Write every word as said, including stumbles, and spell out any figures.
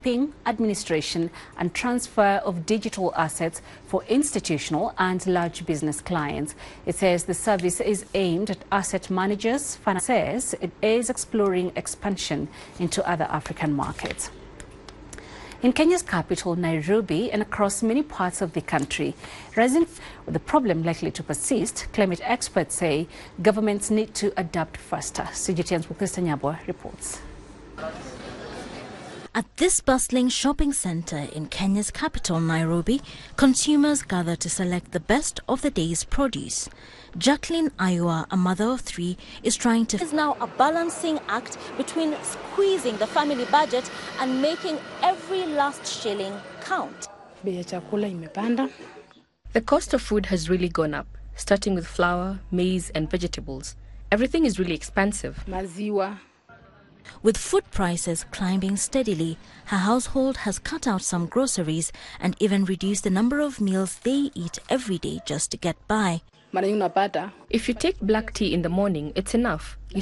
administration and transfer of digital assets for institutional and large business clients. It says the service is aimed at asset managers. Finance says it is exploring expansion into other African markets. In Kenya's capital, Nairobi, and across many parts of the country, residents with the problem likely to persist, climate experts say governments need to adapt faster. C G T N's Mukista Nyabwa reports. At this bustling shopping centre in Kenya's capital, Nairobi, consumers gather to select the best of the day's produce. Jacqueline Ayua, a mother of three, is trying to... It is now a balancing act between squeezing the family budget and making every last shilling count. The cost of food has really gone up, starting with flour, maize and vegetables. Everything is really expensive. Maziwa. With food prices climbing steadily, her household has cut out some groceries and even reduced the number of meals they eat every day just to get by. If you take black tea in the morning, it's enough. You